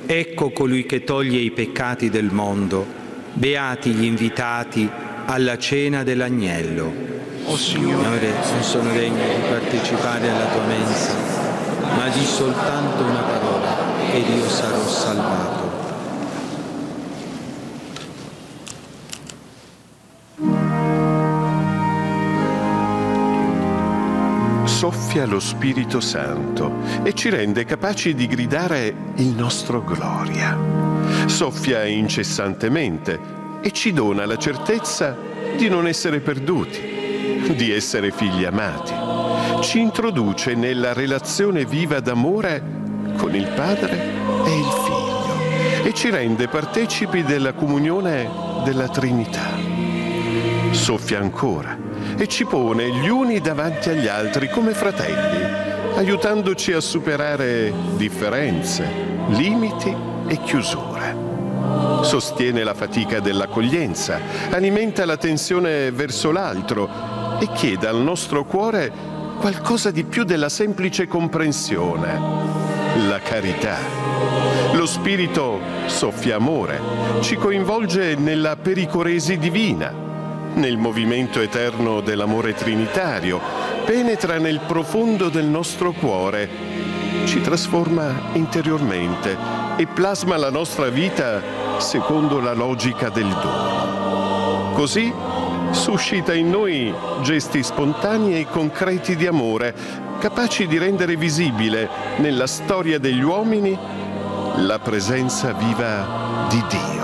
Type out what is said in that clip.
ecco colui che toglie i peccati del mondo. Beati gli invitati alla cena dell'Agnello. O Signore, non sono degno di partecipare alla tua mensa, ma di soltanto una parola ed io sarò salvato. Soffia lo Spirito Santo e ci rende capaci di gridare il nostro gloria. Soffia incessantemente e ci dona la certezza di non essere perduti, di essere figli amati. Ci introduce nella relazione viva d'amore con il Padre e il Figlio e ci rende partecipi della comunione della Trinità. Soffia ancora e ci pone gli uni davanti agli altri come fratelli, aiutandoci a superare differenze, limiti e chiusure. Sostiene la fatica dell'accoglienza, alimenta la tensione verso l'altro e chiede al nostro cuore qualcosa di più della semplice comprensione, la carità. Lo Spirito soffia amore, ci coinvolge nella pericoresi divina, nel movimento eterno dell'amore trinitario, penetra nel profondo del nostro cuore, ci trasforma interiormente e plasma la nostra vita secondo la logica del dono. Così suscita in noi gesti spontanei e concreti di amore, capaci di rendere visibile nella storia degli uomini la presenza viva di Dio.